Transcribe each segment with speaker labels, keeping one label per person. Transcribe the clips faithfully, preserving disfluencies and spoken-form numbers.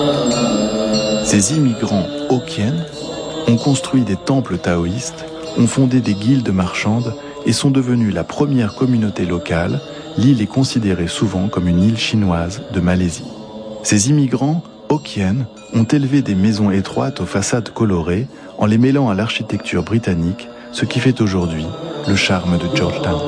Speaker 1: Ces immigrants Hokkien ont construit des temples taoïstes, ont fondé des guildes marchandes et sont devenus la première communauté locale. L'île est considérée souvent comme une île chinoise de Malaisie. Ces immigrants Hokkien ont élevé des maisons étroites aux façades colorées en les mêlant à l'architecture britannique, ce qui fait aujourd'hui le charme de Georgetown.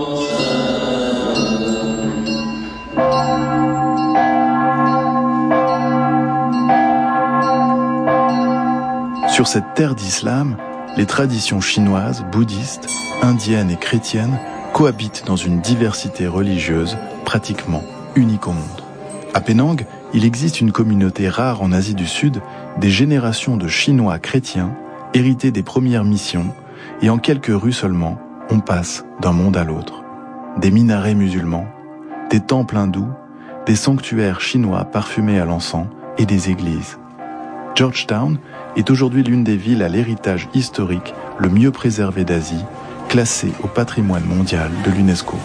Speaker 1: Sur cette terre d'islam, les traditions chinoises, bouddhistes, indiennes et chrétiennes cohabitent dans une diversité religieuse pratiquement unique au monde. À Penang, il existe une communauté rare en Asie du Sud, des générations de Chinois chrétiens hérités des premières missions, et en quelques rues seulement, on passe d'un monde à l'autre. Des minarets musulmans, des temples hindous, des sanctuaires chinois parfumés à l'encens et des églises. Georgetown est aujourd'hui l'une des villes à l'héritage historique le mieux préservé d'Asie, classée au patrimoine mondial de l'UNESCO.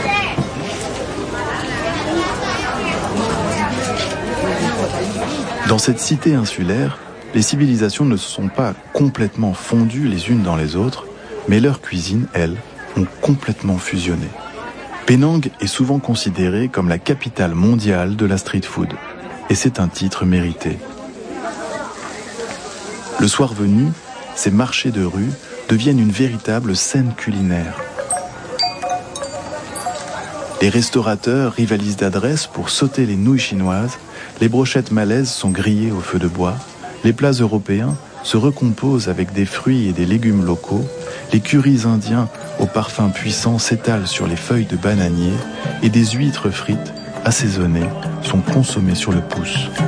Speaker 1: Dans cette cité insulaire, les civilisations ne se sont pas complètement fondues les unes dans les autres, mais leurs cuisines, elles, ont complètement fusionné. Penang est souvent considérée comme la capitale mondiale de la street food, et c'est un titre mérité. Le soir venu, ces marchés de rue deviennent une véritable scène culinaire. Les restaurateurs rivalisent d'adresse pour sauter les nouilles chinoises, les brochettes malaises sont grillées au feu de bois, les plats européens se recomposent avec des fruits et des légumes locaux, les currys indiens aux parfums puissants s'étalent sur les feuilles de bananier et des huîtres frites assaisonnées sont consommées sur le pouce.